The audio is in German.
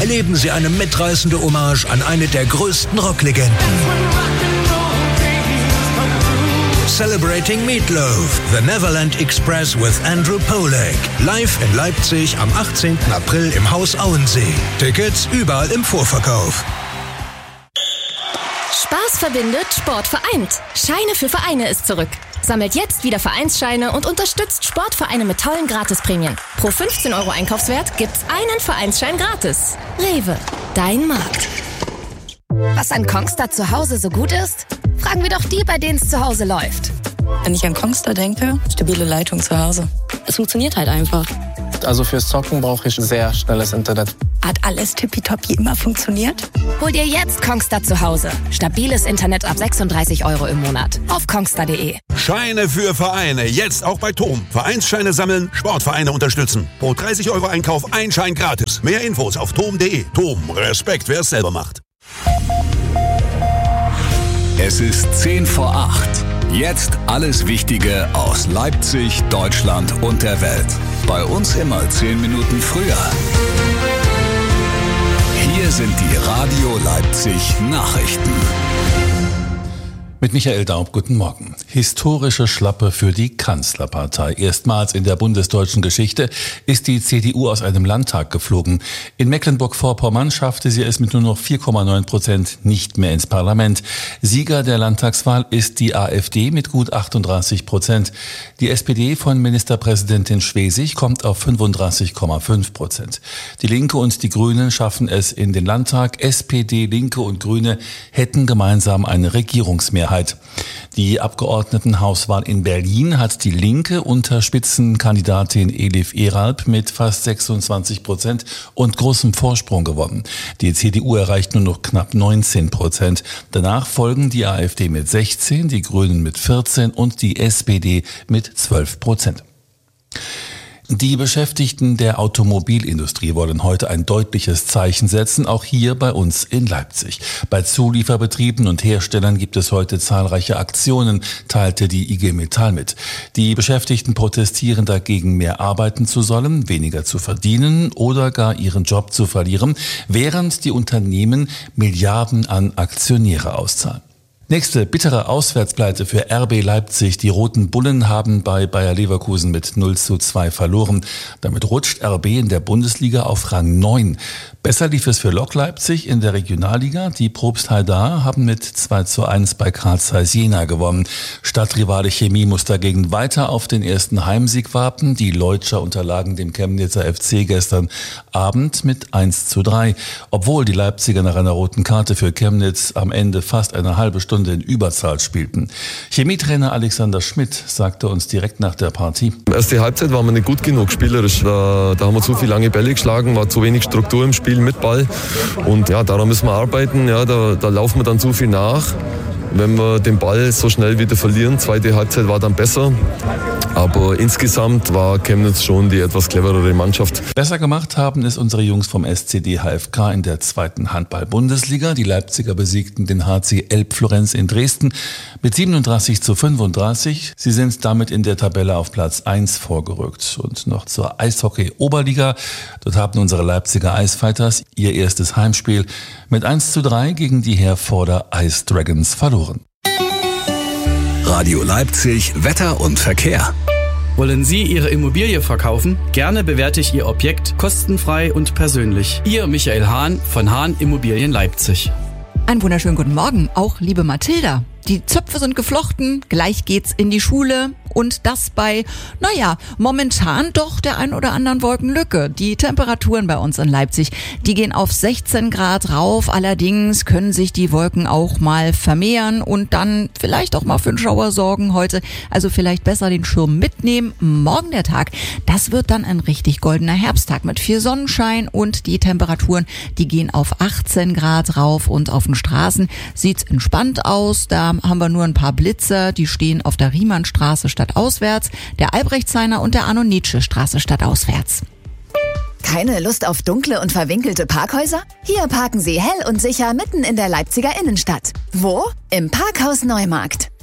erleben Sie eine mitreißende Hommage an eine der größten Rocklegenden. Celebrating Meatloaf, The Neverland Express with Andrew Polak. Live in Leipzig am 18. April im Haus Auensee. Tickets überall im Vorverkauf. Spaß verbindet, Sport vereint. Scheine für Vereine ist zurück. Sammelt jetzt wieder Vereinsscheine und unterstützt Sportvereine mit tollen Gratisprämien. Pro 15 € Einkaufswert gibt's einen Vereinsschein gratis. Rewe, dein Markt. Was an Kongstar zu Hause so gut ist? Fragen wir doch die, bei denen es zu Hause läuft. Wenn ich an Kongstar denke, stabile Leitung zu Hause. Es funktioniert halt einfach. Also fürs Zocken brauche ich sehr schnelles Internet. Hat alles tippitoppi immer funktioniert? Hol dir jetzt Kongstar zu Hause. Stabiles Internet ab 36 € im Monat. Auf kongstar.de. Scheine für Vereine. Jetzt auch bei TOM. Vereinsscheine sammeln, Sportvereine unterstützen. Pro 30 € Einkauf ein Schein gratis. Mehr Infos auf tom.de. TOM. Respekt, wer es selber macht. Es ist 7:10. Jetzt alles Wichtige aus Leipzig, Deutschland und der Welt. Bei uns immer 10 Minuten früher. Hier sind die Radio Leipzig Nachrichten. Mit Michael Daub, guten Morgen. Historische Schlappe für die Kanzlerpartei. Erstmals in der bundesdeutschen Geschichte ist die CDU aus einem Landtag geflogen. In Mecklenburg-Vorpommern schaffte sie es mit nur noch 4,9% nicht mehr ins Parlament. Sieger der Landtagswahl ist die AfD mit gut 38%. Die SPD von Ministerpräsidentin Schwesig kommt auf 35,5%. Die Linke und die Grünen schaffen es in den Landtag. SPD, Linke und Grüne hätten gemeinsam eine Regierungsmehrheit. Die Abgeordnetenhauswahl in Berlin hat die Linke unter Spitzenkandidatin Elif Eralp mit fast 26% und großem Vorsprung gewonnen. Die CDU erreicht nur noch knapp 19%. Danach folgen die AfD mit 16%, die Grünen mit 14% und die SPD mit 12%. Die Beschäftigten der Automobilindustrie wollen heute ein deutliches Zeichen setzen, auch hier bei uns in Leipzig. Bei Zulieferbetrieben und Herstellern gibt es heute zahlreiche Aktionen, teilte die IG Metall mit. Die Beschäftigten protestieren dagegen, mehr arbeiten zu sollen, weniger zu verdienen oder gar ihren Job zu verlieren, während die Unternehmen Milliarden an Aktionäre auszahlen. Nächste bittere Auswärtspleite für RB Leipzig. Die Roten Bullen haben bei Bayer Leverkusen mit 0:2 verloren. Damit rutscht RB in der Bundesliga auf Rang 9. Besser lief es für Lok Leipzig in der Regionalliga. Die Probst Haidar haben mit 2:1 bei Carl Zeiss Jena gewonnen. Stadtrivale Chemie muss dagegen weiter auf den ersten Heimsieg warten. Die Leutscher unterlagen dem Chemnitzer FC gestern Abend mit 1:3. Obwohl die Leipziger nach einer roten Karte für Chemnitz am Ende fast eine halbe Stunde in Überzahl spielten. Chemietrainer Alexander Schmidt sagte uns direkt nach der Partie: Erste Halbzeit waren wir nicht gut genug spielerisch. Da haben wir zu viele lange Bälle geschlagen, war zu wenig Struktur im Spiel mit Ball. Und ja, daran müssen wir arbeiten. Ja, da laufen wir dann zu viel nach. Wenn wir den Ball so schnell wieder verlieren, zweite Halbzeit war dann besser. Aber insgesamt war Chemnitz schon die etwas cleverere Mannschaft. Besser gemacht haben es unsere Jungs vom SCD HFK in der 2. Handball-Bundesliga. Die Leipziger besiegten den HC Elbflorenz in Dresden mit 37:35. Sie sind damit in der Tabelle auf Platz 1 vorgerückt. Und noch zur Eishockey-Oberliga. Dort haben unsere Leipziger Eisfighters ihr erstes Heimspiel mit 1:3 gegen die Herforder Ice Dragons verloren. Radio Leipzig, Wetter und Verkehr. Wollen Sie Ihre Immobilie verkaufen? Gerne bewerte ich Ihr Objekt kostenfrei und persönlich. Ihr Michael Hahn von Hahn Immobilien Leipzig. Einen wunderschönen guten Morgen, auch liebe Mathilda. Die Zöpfe sind geflochten, gleich geht's in die Schule und das bei, momentan doch der ein oder anderen Wolkenlücke. Die Temperaturen bei uns in Leipzig, die gehen auf 16 Grad rauf, allerdings können sich die Wolken auch mal vermehren und dann vielleicht auch mal für einen Schauer sorgen heute. Also vielleicht besser den Schirm mitnehmen. Morgen der Tag, das wird dann ein richtig goldener Herbsttag mit viel Sonnenschein und die Temperaturen, die gehen auf 18 Grad rauf und auf den Straßen sieht's entspannt aus. Da haben wir nur ein paar Blitzer, die stehen auf der Riemannstraße stadtauswärts, der Albrechtshainer und der Arno-Nietzsche-Straße stadtauswärts. Keine Lust auf dunkle und verwinkelte Parkhäuser? Hier parken Sie hell und sicher mitten in der Leipziger Innenstadt. Wo? Im Parkhaus Neumarkt.